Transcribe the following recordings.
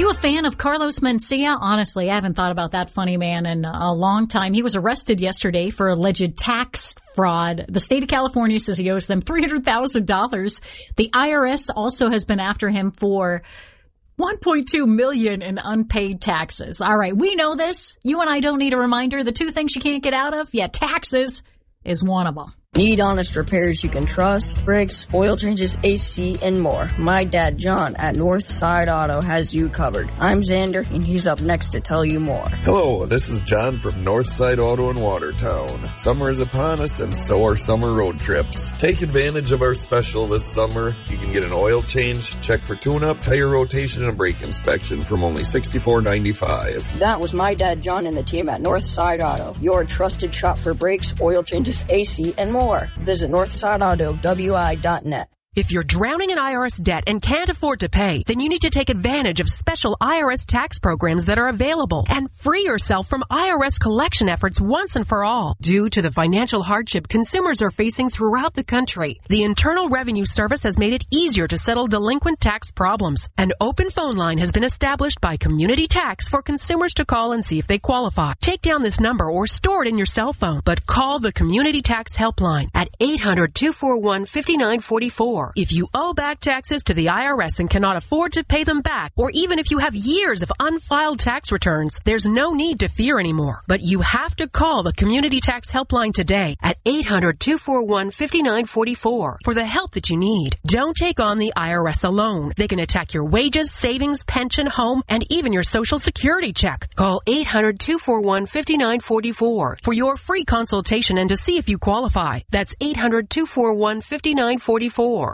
You a fan of Carlos Mencia? Honestly, I haven't thought about that funny man in a long time. He was arrested yesterday for alleged tax fraud. The state of California says he owes them $300,000. The IRS also has been after him for $1.2 million in unpaid taxes. All right, we know this. You and I don't need a reminder. The two things you can't get out of, taxes is one of them. Need honest repairs you can trust? Brakes, oil changes, AC, and more. My dad, John, at Northside Auto has you covered. I'm Xander, and he's up next to tell you more. Hello, this is John from Northside Auto in Watertown. Summer is upon us, and so are summer road trips. Take advantage of our special this summer. You can get an oil change, check for tune-up, tire rotation, and brake inspection from only $64.95. That was my dad, John, and the team at Northside Auto. Your trusted shop for brakes, oil changes, AC, and more. Visit NorthsideAutoWI.net. If you're drowning in IRS debt and can't afford to pay, then you need to take advantage of special IRS tax programs that are available and free yourself from IRS collection efforts once and for all. Due to the financial hardship consumers are facing throughout the country, the Internal Revenue Service has made it easier to settle delinquent tax problems. An open phone line has been established by Community Tax for consumers to call and see if they qualify. Take down this number or store it in your cell phone, but call the Community Tax Helpline at 800-241-5944. If you owe back taxes to the IRS and cannot afford to pay them back, or even if you have years of unfiled tax returns, there's no need to fear anymore. But you have to call the Community Tax Helpline today at 800-241-5944 for the help that you need. Don't take on the IRS alone. They can attack your wages, savings, pension, home, and even your Social Security check. Call 800-241-5944 for your free consultation and to see if you qualify. That's 800-241-5944.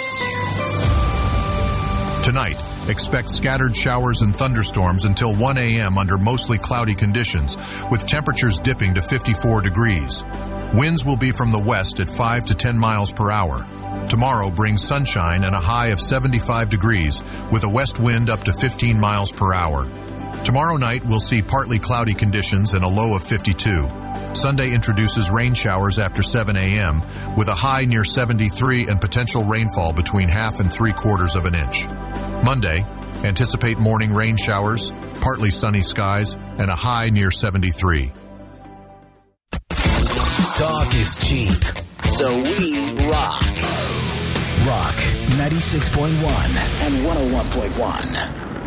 Tonight, expect scattered showers and thunderstorms until 1 a.m. under mostly cloudy conditions, with temperatures dipping to 54 degrees. Winds will be from the west at 5 to 10 miles per hour. Tomorrow brings sunshine and a high of 75 degrees, with a west wind up to 15 miles per hour. Tomorrow night, we'll see partly cloudy conditions and a low of 52. Sunday introduces rain showers after 7 a.m., with a high near 73 and potential rainfall between 1/2 and 3/4 of an inch. Monday, anticipate morning rain showers, partly sunny skies, and a high near 73. Talk is cheap, so we rock. Rock 96.1 and 101.1.